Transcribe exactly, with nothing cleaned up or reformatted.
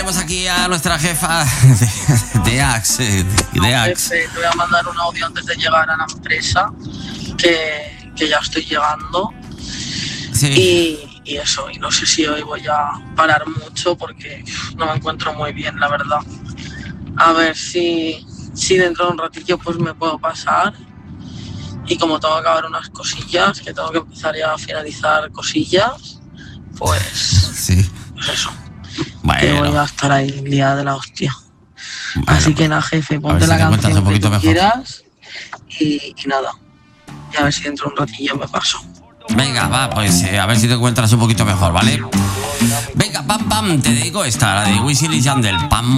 tenemos aquí a nuestra jefa de, de Axe. De Axe. Jefe, te voy a mandar un audio antes de llegar a la empresa, que, que ya estoy llegando. Sí. Y, y eso, y no sé si hoy voy a parar mucho porque no me encuentro muy bien, la verdad. A ver si, si dentro de un ratillo pues me puedo pasar. Y como tengo que acabar unas cosillas, que tengo que empezar ya a finalizar cosillas, pues, sí. pues eso. Bueno. Que voy a estar ahí liada de la hostia. Bueno, Así que nada, jefe, ponte si la te canción un poquito que tú mejor. quieras y, y nada. Y a ver si dentro de un ratillo me paso. Venga, va, pues eh, a ver si te encuentras un poquito mejor, ¿vale? Venga, pam, pam, te dedico esta, la de Wisin y Yandel. Pam.